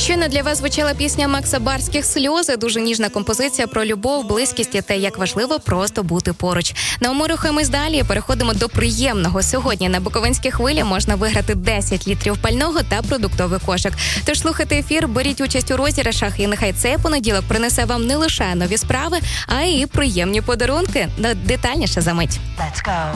Щойно для вас звучала пісня Макса Барських «Сльози». Дуже ніжна композиція про любов, близькість і те, як важливо просто бути поруч. Ну а ми рухаємось далі. Переходимо до приємного. Сьогодні на Буковинській хвилі можна виграти 10 літрів пального та продуктовий кошик. Тож слухайте ефір, беріть участь у розіграшах і нехай цей понеділок принесе вам не лише нові справи, а й приємні подарунки. Детальніше за мить. Let's go.